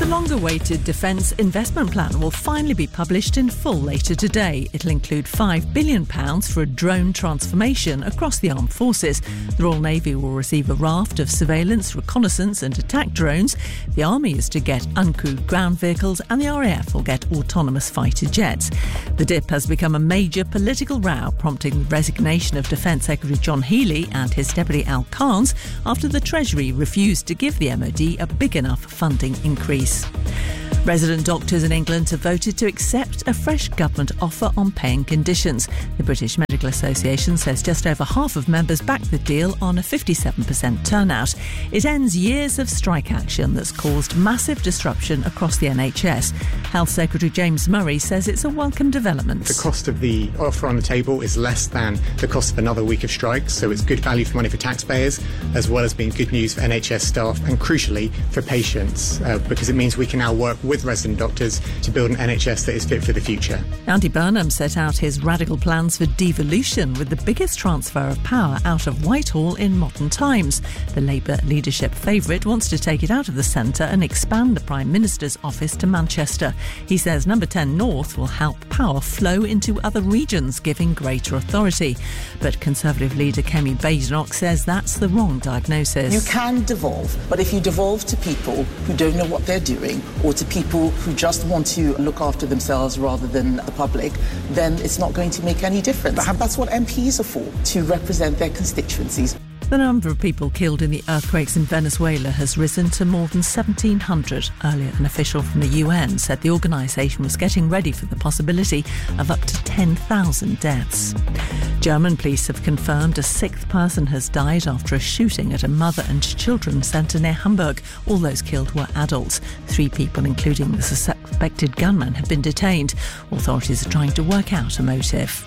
The longer-awaited Defence Investment Plan will finally be published in full later today. It'll include £5 billion for a drone transformation across the armed forces. The Royal Navy will receive a raft of surveillance, reconnaissance and attack drones. The Army is to get uncrewed ground vehicles and the RAF will get autonomous fighter jets. The DIP has become a major political row, prompting the resignation of Defence Secretary John Healey and his deputy Al Carnes after the Treasury refused to give the MOD a big enough funding increase. Resident doctors in England have voted to accept a fresh government offer on paying conditions. The British Medical Association says just over half of members backed the deal on a 57% turnout. It ends years of strike action that's caused massive disruption across the NHS. Health Secretary James Murray says it's a welcome development. The cost of the offer on the table is less than the cost of another week of strikes, so it's good value for money for taxpayers, as well as being good news for NHS staff and, crucially, for patients, because it means we can now work with resident doctors to build an NHS that is fit for the future. Andy Burnham set out his radical plans for devolution with the biggest transfer of power out of Whitehall in modern times. The Labour leadership favourite wants to take it out of the centre and expand the Prime Minister's office to Manchester. He says Number 10 North will help power flow into other regions, giving greater authority. But Conservative leader Kemi Badenoch says that's the wrong diagnosis. You can devolve, but if you devolve to people who don't know what they're doing, or to people who just want to look after themselves rather than the public, then it's not going to make any difference. That's what MPs are for, to represent their constituencies. The number of people killed in the earthquakes in Venezuela has risen to more than 1,700. Earlier, an official from the UN said the organisation was getting ready for the possibility of up to 10,000 deaths. German police have confirmed a sixth person has died after a shooting at a mother and children centre near Hamburg. All those killed were adults. 3 people, including the suspected gunman, have been detained. Authorities are trying to work out a motive.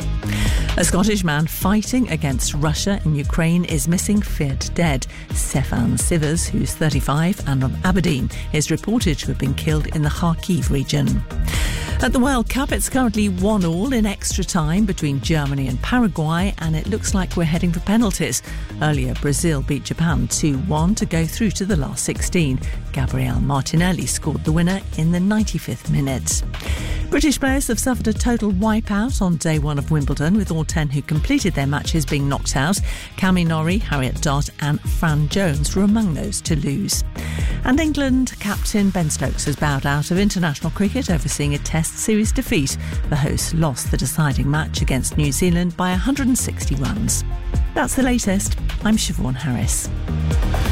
A Scottish man fighting against Russia in Ukraine is missing, feared dead. Stefan Sivers, who's 35 and from Aberdeen, is reported to have been killed in the Kharkiv region. At the World Cup, it's currently 1-1 in extra time between Germany and Paraguay, and it looks like we're heading for penalties. Earlier, Brazil beat Japan 2-1 to go through to the last 16. Gabriel Martinelli scored the winner in the 95th minute. British players have suffered a total wipeout on day 1 of Wimbledon, with all 10 who completed their matches being knocked out. Cami Norrie, Harriet Dodd and Fran Jones were among those to lose. And England captain Ben Stokes has bowed out of international cricket, overseeing a Test series defeat. The hosts lost the deciding match against New Zealand by 160 runs. That's the latest. I'm Siobhan Harris.